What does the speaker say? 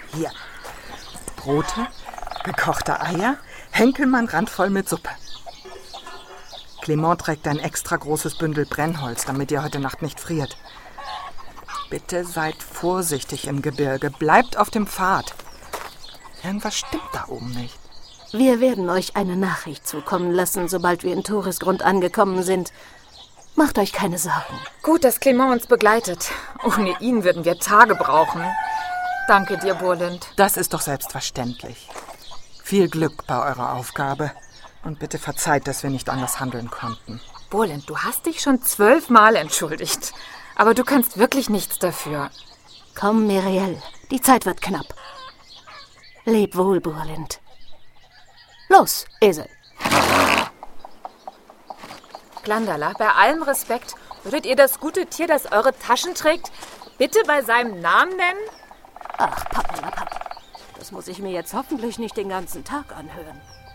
Hier. Brote, gekochte Eier, Henkelmann randvoll mit Suppe. Clement trägt ein extra großes Bündel Brennholz, damit ihr heute Nacht nicht friert. Bitte seid vorsichtig im Gebirge. Bleibt auf dem Pfad. Irgendwas stimmt da oben nicht. Wir werden euch eine Nachricht zukommen lassen, sobald wir in Toresgrund angekommen sind. Macht euch keine Sorgen. Gut, dass Clement uns begleitet. Ohne ihn würden wir Tage brauchen. Danke dir, Burlind. Das ist doch selbstverständlich. Viel Glück bei eurer Aufgabe. Und bitte verzeiht, dass wir nicht anders handeln konnten. Burlind, du hast dich schon 12 Mal entschuldigt. Aber du kannst wirklich nichts dafür. Komm, Miriel, die Zeit wird knapp. Leb wohl, Burlind. Los, Esel. Glandala, bei allem Respekt, würdet ihr das gute Tier, das eure Taschen trägt, bitte bei seinem Namen nennen? Ach, Pappelapapp. Das muss ich mir jetzt hoffentlich nicht den ganzen Tag anhören.